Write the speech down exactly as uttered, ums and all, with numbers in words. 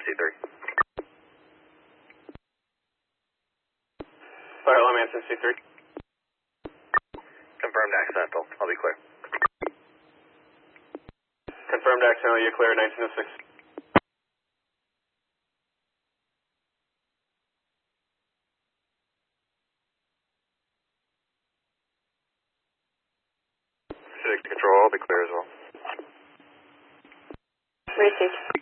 C three. Fire alarm answer C three. Confirmed accidental. I'll be clear. Confirmed accidental, you're clear, nineteen oh six. Civic control, I'll be clear as well. Received.